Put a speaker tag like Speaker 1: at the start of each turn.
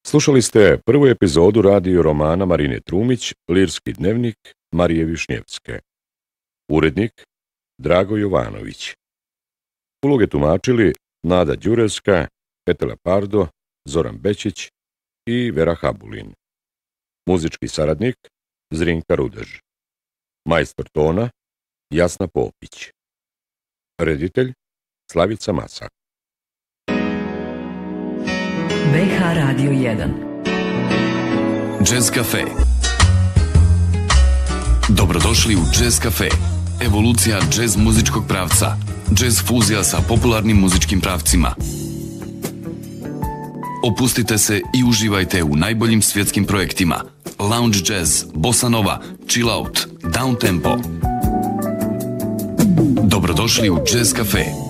Speaker 1: Slušali ste prvu epizodu radio romana Marine Trumić, Lirski dnevnik Marije Višnjevske. Urednik Drago Jovanović. Uloge tumačili Nada Đurevska, Etela Pardo, Zoran Bečić i Vera Habulin. Muzički saradnik Zrinka Rudež. Majstor tona Jasna Popić. Reditelj Slavica Masak.
Speaker 2: BH Radio 1
Speaker 3: Jazz Cafe. Dobrodošli u Jazz Cafe. Evolucija jazz muzičkog pravca. Jazz fuzija sa popularnim muzičkim pravcima. Opustite se i uživajte u najboljim svjetskim projektima. Lounge jazz, bossa nova, chill out, down tempo. Dobrodošli u Jazz Cafe.